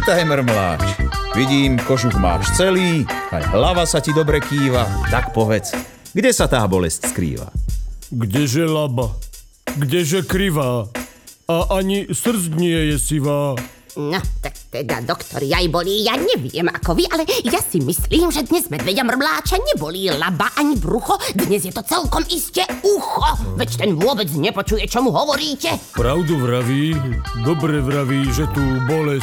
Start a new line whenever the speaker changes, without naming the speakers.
Vítaj, mrmláč. Vidím, kožuch máš celý, aj hlava sa ti dobre kýva. Tak povedz, kde sa tá bolesť skrýva?
Kdeže laba, kdeže krivá, a ani srdc nie je sivá.
No, tak teda, doktor Jajbolí, ja neviem ako vy, ale ja si myslím, že dnes medveďa mrmláča nebolí laba ani brucho, dnes je to celkom iste ucho, veď ten vôbec nepočuje, čo mu hovoríte.
Pravdu vraví, dobre vraví, že tú bolesť